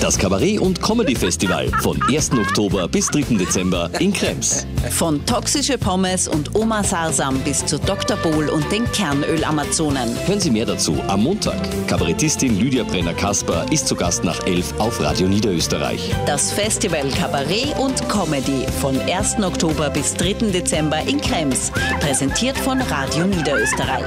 Das Kabarett- und Comedy-Festival von 1. Oktober bis 3. Dezember in Krems. Von toxische Pommes und Oma Sarsam bis zu Dr. Bohl und den Kernöl-Amazonen. Hören Sie mehr dazu am Montag. Kabarettistin Lydia Brenner-Kasper ist zu Gast nach 11 auf Radio Niederösterreich. Das Festival Kabarett und Comedy von 1. Oktober bis 3. Dezember in Krems. Präsentiert von Radio Niederösterreich.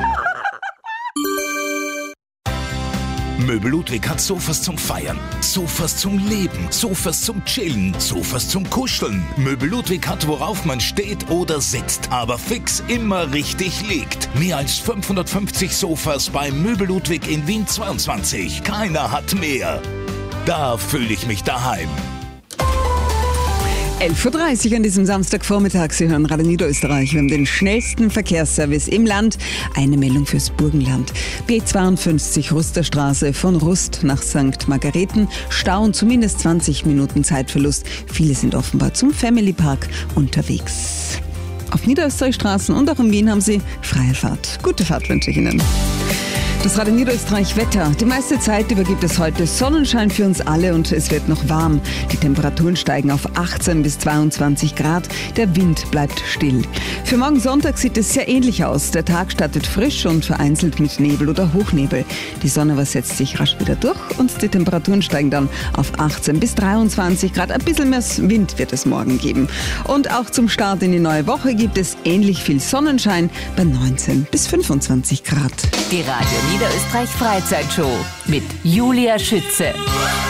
Möbel Ludwig hat Sofas zum Feiern, Sofas zum Leben, Sofas zum Chillen, Sofas zum Kuscheln. Möbel Ludwig hat, worauf man steht oder sitzt, aber fix immer richtig liegt. Mehr als 550 Sofas bei Möbel Ludwig in Wien 22. Keiner hat mehr. Da fühle ich mich daheim. 11.30 Uhr an diesem Samstagvormittag. Sie hören Radio Niederösterreich. Wir haben den schnellsten Verkehrsservice im Land. Eine Meldung fürs Burgenland. B52 Rusterstraße von Rust nach St. Margareten. Stau und zumindest 20 Minuten Zeitverlust. Viele sind offenbar zum Family Park unterwegs. Auf Niederösterreichstraßen und auch in Wien haben Sie freie Fahrt. Gute Fahrt wünsche ich Ihnen. Das Radio Niederösterreich Wetter. Die meiste Zeit über gibt es heute Sonnenschein für uns alle und es wird noch warm. Die Temperaturen steigen auf 18 bis 22 Grad. Der Wind bleibt still. Für morgen Sonntag sieht es sehr ähnlich aus. Der Tag startet frisch und vereinzelt mit Nebel oder Hochnebel. Die Sonne setzt sich rasch wieder durch und die Temperaturen steigen dann auf 18 bis 23 Grad. Ein bisschen mehr Wind wird es morgen geben. Und auch zum Start in die neue Woche gibt es ähnlich viel Sonnenschein bei 19 bis 25 Grad. Die Radio Niederösterreich Freizeitshow mit Julia Schütze.